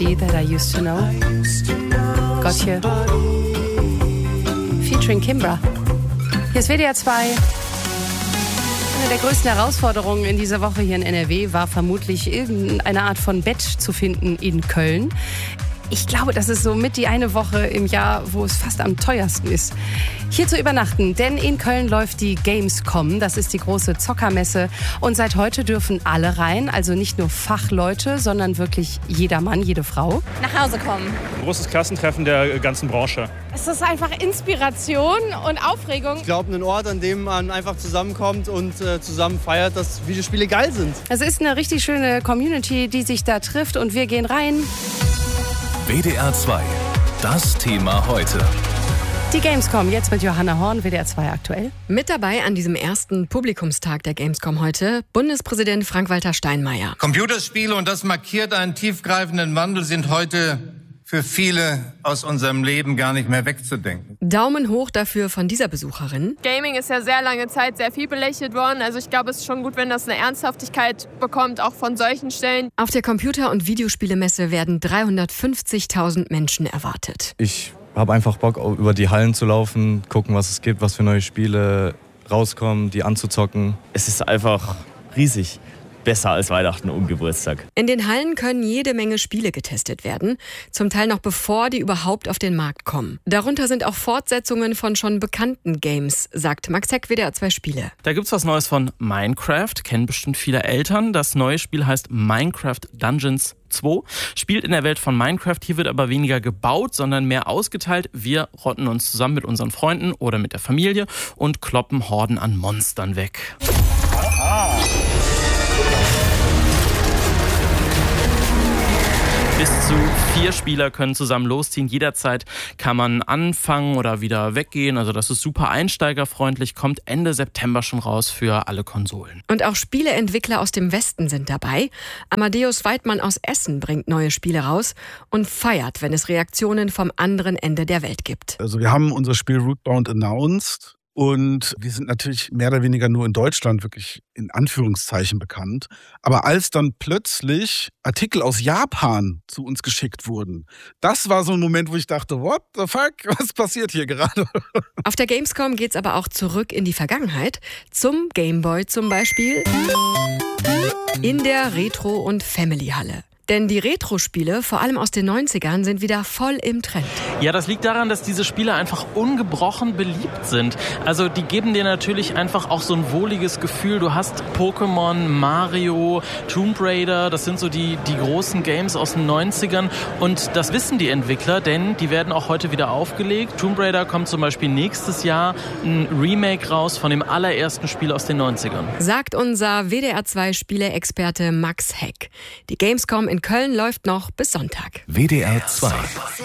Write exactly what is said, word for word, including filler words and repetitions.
Somebody That I Used to Know. Gotcha. Featuring Kimbra. Hier ist W D R zwei. Eine der größten Herausforderungen in dieser Woche hier in N R W war vermutlich irgendeine Art von Bett zu finden in Köln. Ich glaube, das ist so mit die eine Woche im Jahr, wo es fast am teuersten ist, hier zu übernachten. Denn in Köln läuft die Gamescom. Das ist die große Zockermesse. Und seit heute dürfen alle rein. Also nicht nur Fachleute, sondern wirklich jeder Mann, jede Frau. Nach Hause kommen. Ein großes Klassentreffen der ganzen Branche. Es ist einfach Inspiration und Aufregung. Ich glaube, ein Ort, an dem man einfach zusammenkommt und äh, zusammen feiert, dass Videospiele geil sind. Es ist eine richtig schöne Community, die sich da trifft. Und wir gehen rein. W D R zwei, das Thema heute. Die Gamescom, jetzt mit Johanna Horn, W D R zwei aktuell. Mit dabei an diesem ersten Publikumstag der Gamescom heute Bundespräsident Frank-Walter Steinmeier. Computerspiele, und das markiert einen tiefgreifenden Wandel, sind heute für viele aus unserem Leben gar nicht mehr wegzudenken. Daumen hoch dafür von dieser Besucherin. Gaming ist ja sehr lange Zeit sehr viel belächelt worden. Also ich glaube, es ist schon gut, wenn das eine Ernsthaftigkeit bekommt, auch von solchen Stellen. Auf der Computer- und Videospielemesse werden dreihundertfünfzigtausend Menschen erwartet. Ich habe einfach Bock, über die Hallen zu laufen, gucken, was es gibt, was für neue Spiele rauskommen, die anzuzocken. Es ist einfach riesig. Besser als Weihnachten und Geburtstag. In den Hallen können jede Menge Spiele getestet werden, zum Teil noch bevor die überhaupt auf den Markt kommen. Darunter sind auch Fortsetzungen von schon bekannten Games, sagt Max Heck, W D R zwei Spiele. Da gibt's was Neues von Minecraft, kennen bestimmt viele Eltern. Das neue Spiel heißt Minecraft Dungeons zwei, spielt in der Welt von Minecraft. Hier wird aber weniger gebaut, sondern mehr ausgeteilt. Wir rotten uns zusammen mit unseren Freunden oder mit der Familie und kloppen Horden an Monstern weg. Bis zu vier Spieler können zusammen losziehen. Jederzeit kann man anfangen oder wieder weggehen. Also das ist super einsteigerfreundlich. Kommt Ende September schon raus für alle Konsolen. Und auch Spieleentwickler aus dem Westen sind dabei. Amadeus Weidmann aus Essen bringt neue Spiele raus und feiert, wenn es Reaktionen vom anderen Ende der Welt gibt. Also wir haben unser Spiel Rootbound announced. Und wir sind natürlich mehr oder weniger nur in Deutschland wirklich in Anführungszeichen bekannt. Aber als dann plötzlich Artikel aus Japan zu uns geschickt wurden, das war so ein Moment, wo ich dachte, what the fuck, was passiert hier gerade? Auf der Gamescom geht's aber auch zurück in die Vergangenheit. Zum Gameboy zum Beispiel. In der Retro- und Family-Halle. Denn die Retro-Spiele, vor allem aus den neunzigern, sind wieder voll im Trend. Ja, das liegt daran, dass diese Spiele einfach ungebrochen beliebt sind. Also die geben dir natürlich einfach auch so ein wohliges Gefühl. Du hast Pokémon, Mario, Tomb Raider, das sind so die, die großen Games aus den neunzigern. Und das wissen die Entwickler, denn die werden auch heute wieder aufgelegt. Tomb Raider kommt zum Beispiel nächstes Jahr ein Remake raus von dem allerersten Spiel aus den neunzigern. Sagt unser W D R zwei Spieleexperte Max Heck. Die Gamescom in Köln läuft noch bis Sonntag. W D R zwei.